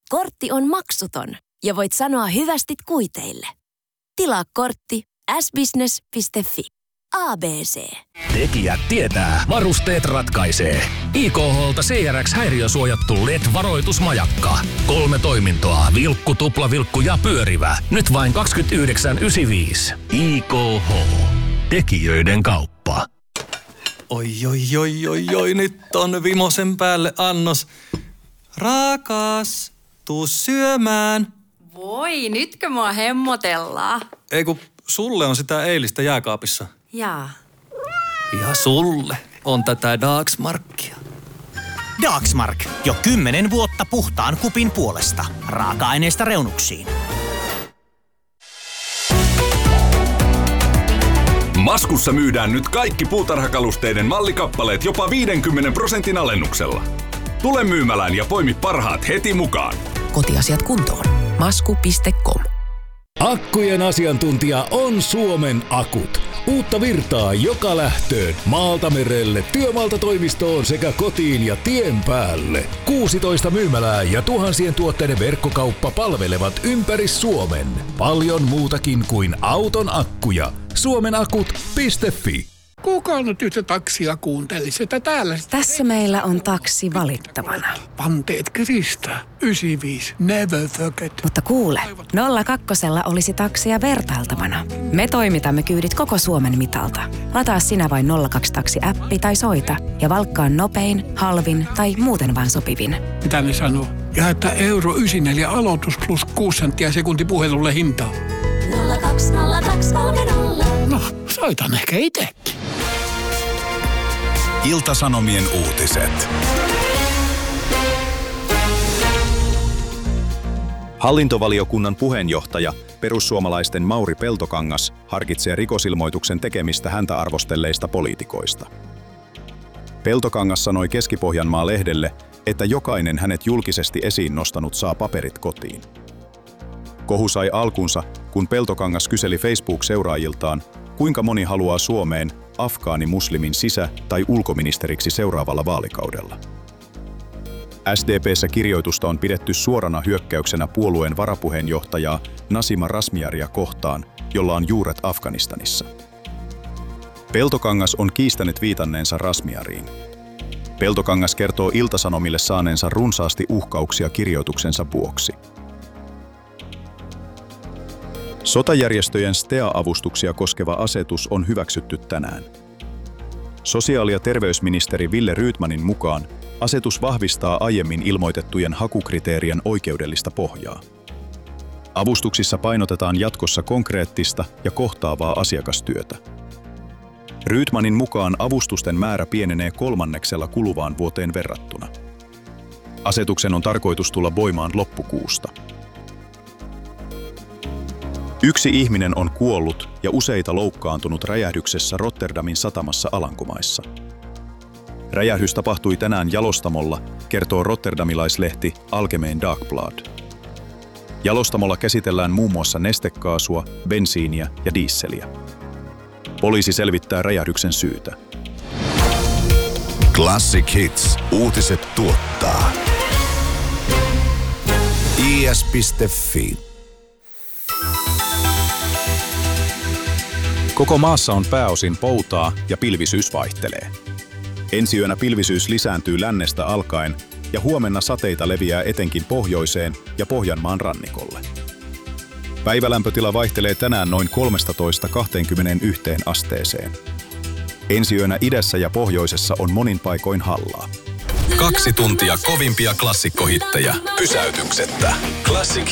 kortti on maksuton ja voit sanoa hyvästit kuiteille. Tilaa kortti sbusiness.fi. ABC. Tekijät tietää, varusteet ratkaisee. IKH:lta CRX-häiriösuojattu LED-varoitusmajakka. 3 toimintoa, vilkku, tuplavilkku ja pyörivä. Nyt vain 29,95. IKH. Tekijöiden kauppa. Oi, nyt on vimosen päälle annos. Rakas, tuu syömään. Voi, nytkö mua hemmotellaan? Ei kun sulle on sitä eilistä jääkaapissa. Jaa. Ja sulle on tätä Dagsmarkia. Dagsmark. Jo 10 vuotta puhtaan kupin puolesta. Raaka-aineista reunuksiin. Maskussa myydään nyt kaikki puutarhakalusteiden mallikappaleet jopa 50% alennuksella. Tule myymälään ja poimi parhaat heti mukaan. Kotiasiat kuntoon. Masku.com. Akkujen asiantuntija on Suomen Akut. Uutta virtaa joka lähtöön, maalta merelle, työmaalta toimistoon sekä kotiin ja tien päälle. 16 myymälää ja tuhansien tuotteiden verkkokauppa palvelevat ympäri Suomen. Paljon muutakin kuin auton akkuja. Suomenakut.fi. Kuka nyt yhtä taksia kuuntelisi, että täällä... Tässä meillä on taksi valittavana. Vanteet kiristää. 95. Never forget. Mutta kuule, 02 olisi taksia vertailtavana. Me toimitamme kyydit koko Suomen mitalta. Lataa sinä vain 02 taksi-appi tai soita ja valkkaa nopein, halvin tai muuten vaan sopivin. Mitä ne sanoo? Ja että euro 94 aloitus plus 6 senttiä sekunti puhelulle hintaa. 020230. No, soitan ehkä itsekin. Ilta-Sanomien uutiset. Hallintovaliokunnan puheenjohtaja, perussuomalaisten Mauri Peltokangas, harkitsee rikosilmoituksen tekemistä häntä arvostelleista poliitikoista. Peltokangas sanoi Keski-Pohjanmaa-lehdelle, että jokainen hänet julkisesti esiin nostanut saa paperit kotiin. Kohu sai alkunsa, kun Peltokangas kyseli Facebook-seuraajiltaan, kuinka moni haluaa Suomeen afgaanimuslimin sisä- tai ulkoministeriksi seuraavalla vaalikaudella. SDP:ssä kirjoitusta on pidetty suorana hyökkäyksenä puolueen varapuheenjohtajaa Nasima Razmyaria kohtaan, jolla on juuret Afganistanissa. Peltokangas on kiistänyt viitanneensa Razmyariin. Peltokangas kertoo Ilta-Sanomille saaneensa runsaasti uhkauksia kirjoituksensa vuoksi. Sotajärjestöjen STEA-avustuksia koskeva asetus on hyväksytty tänään. Sosiaali- ja terveysministeri Wille Rydmanin mukaan asetus vahvistaa aiemmin ilmoitettujen hakukriteerien oikeudellista pohjaa. Avustuksissa painotetaan jatkossa konkreettista ja kohtaavaa asiakastyötä. Rydmanin mukaan avustusten määrä pienenee 1/3 kuluvaan vuoteen verrattuna. Asetuksen on tarkoitus tulla voimaan loppukuusta. 1 ihminen on kuollut ja useita loukkaantunut räjähdyksessä Rotterdamin satamassa Alankomaissa. Räjähdys tapahtui tänään jalostamolla, kertoo rotterdamilaislehti Algemeen Dagblad. Jalostamolla käsitellään muun muassa nestekaasua, bensiiniä ja diisseliä. Poliisi selvittää räjähdyksen syytä. Classic Hits. Uutiset tuottaa. is.fi. Koko maassa on pääosin poutaa ja pilvisyys vaihtelee. Ensi yönä pilvisyys lisääntyy lännestä alkaen ja huomenna sateita leviää etenkin pohjoiseen ja Pohjanmaan rannikolle. Päivälämpötila vaihtelee tänään noin 13–21 asteeseen. Ensi yönä idässä ja pohjoisessa on monin paikoin hallaa. 2 tuntia kovimpia klassikkohittejä pysäytyksettä. Classic